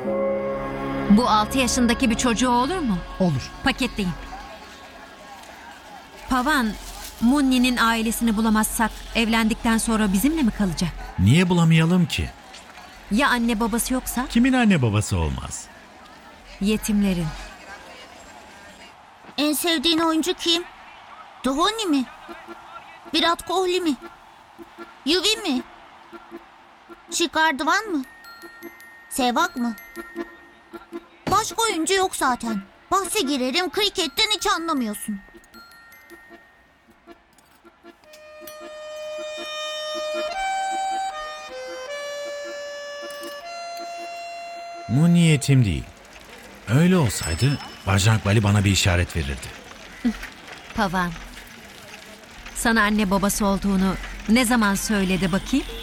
Bu 6 yaşındaki bir çocuğu olur mu? Olur. Paketleyin. Pavan, Munni'nin ailesini bulamazsak evlendikten sonra bizimle mi kalacak? Niye bulamayalım ki? Ya anne babası yoksa? Kimin anne babası olmaz? Yetimlerin. En sevdiğin oyuncu kim? Dhoni mi? Virat Kohli mi? Yuvi mi? Shikhar Dhawan mı? Sehvag mı? Başka oyuncu yok zaten. Bahse girerim, kriketten hiç anlamıyorsun. Bu niyetim değil. Öyle olsaydı Bajrang Bali bana bir işaret verirdi. Pavan, sana anne babası olduğunu ne zaman söyledi bakayım?